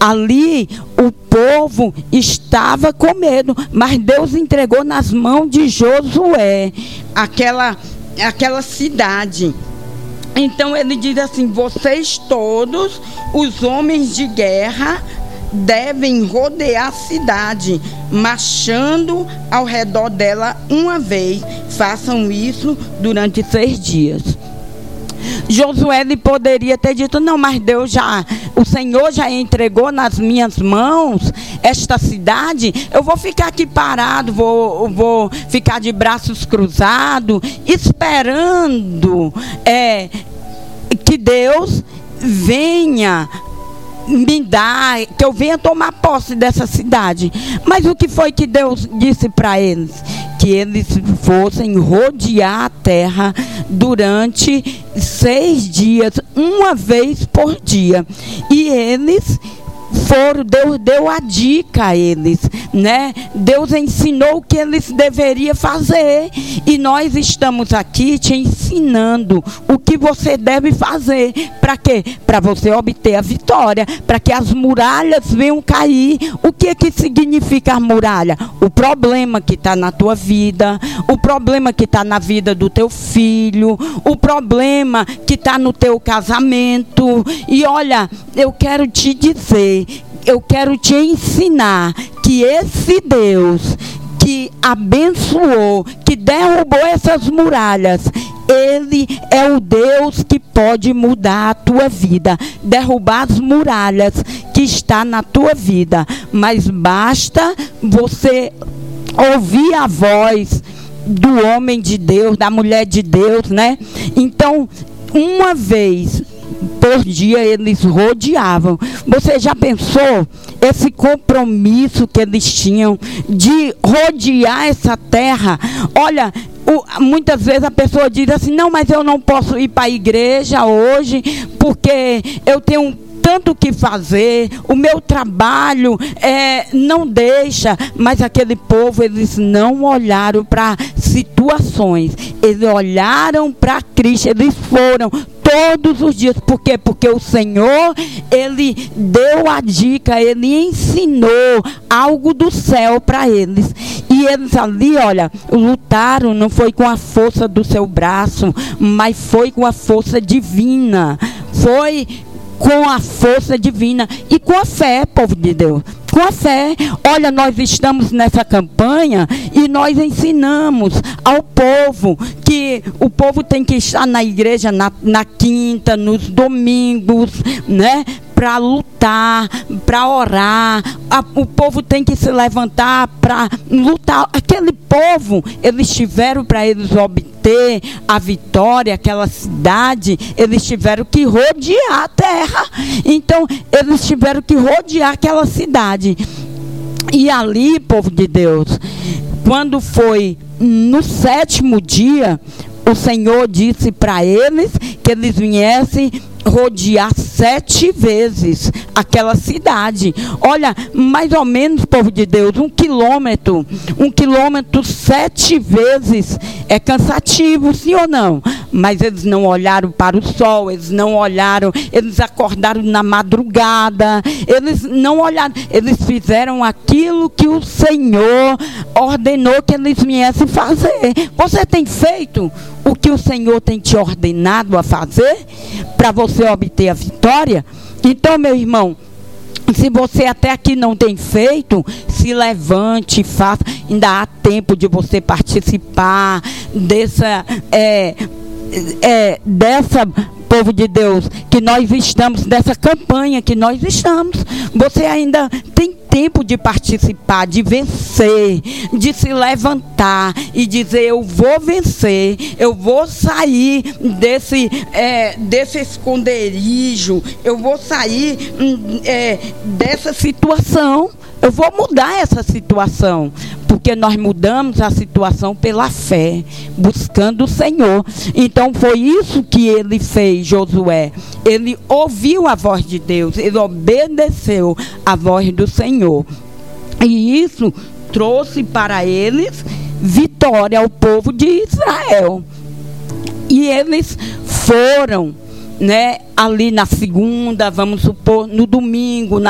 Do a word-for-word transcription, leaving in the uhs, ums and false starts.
ali o povo estava com medo, mas Deus entregou nas mãos de Josué aquela, aquela cidade. Então ele diz assim: vocês todos, os homens de guerra, devem rodear a cidade, marchando ao redor dela uma vez. Façam isso durante seis dias. Josué ele poderia ter dito: não, mas Deus já, o Senhor já entregou nas minhas mãos esta cidade, eu vou ficar aqui parado, vou, vou ficar de braços cruzados, esperando é, que Deus venha me dar, que eu venha tomar posse dessa cidade. Mas o que foi que Deus disse para eles? Que eles fossem rodear a terra durante seis dias, uma vez por dia. E eles foram, Deus deu a dica a eles, né? Deus ensinou o que eles deveriam fazer. E nós estamos aqui te ensinando o que você deve fazer. Para quê? Para você obter a vitória, para que as muralhas venham cair. O que que significa a muralha? O problema que está na tua vida, o problema que está na vida do teu filho, o problema que está no teu casamento. E olha, eu quero te dizer, eu quero te ensinar que esse Deus que abençoou, que derrubou essas muralhas, Ele é o Deus que pode mudar a tua vida, derrubar as muralhas que está na tua vida. Mas basta você ouvir a voz do homem de Deus, da mulher de Deus, né? Então, uma vez por dia eles rodeavam. Você já pensou esse compromisso que eles tinham de rodear essa terra? Olha, o, muitas vezes a pessoa diz assim: não, mas eu não posso ir para a igreja hoje porque eu tenho tanto que fazer, o meu trabalho é, não deixa. Mas aquele povo, eles não olharam para situações, eles olharam para Cristo, eles foram todos os dias. Por quê? Porque o Senhor, Ele deu a dica, Ele ensinou algo do céu para eles. E eles ali, olha, lutaram, não foi com a força do seu braço, mas foi com a força divina. Foi com a força divina e com a fé, povo de Deus. Com a fé. Olha, nós estamos nessa campanha e nós ensinamos ao povo que o povo tem que estar na igreja na, na quinta, nos domingos, né? Para lutar, para orar. A, o povo tem que se levantar para lutar. Aquele povo, eles tiveram, para eles obter a vitória, aquela cidade, eles tiveram que rodear a terra. Então, eles tiveram que rodear aquela cidade. E ali, povo de Deus, quando foi no sétimo dia, o Senhor disse para eles que eles viessem rodear sete vezes aquela cidade. Olha, mais ou menos, povo de Deus, um quilômetro, um quilômetro sete vezes é cansativo, sim ou não? Mas eles não olharam para o sol, eles não olharam, eles acordaram na madrugada, eles não olharam, eles fizeram aquilo que o Senhor ordenou que eles viessem fazer. Você tem feito o que o Senhor tem te ordenado a fazer para você obter a vitória? Então, meu irmão, se você até aqui não tem feito, se levante, faça. Ainda há tempo de você participar dessa, é, é, dessa, povo de Deus, que nós estamos, dessa campanha que nós estamos. Você ainda tem tempo de participar, de vencer, de se levantar e dizer: eu vou vencer, eu vou sair desse, é, desse esconderijo, eu vou sair é, dessa situação, eu vou mudar essa situação. Porque nós mudamos a situação pela fé, buscando o Senhor. Então foi isso que ele fez, Josué. Ele ouviu a voz de Deus, ele obedeceu a voz do Senhor. E isso trouxe para eles vitória ao povo de Israel. E eles foram, né, ali na segunda, vamos supor, no domingo, na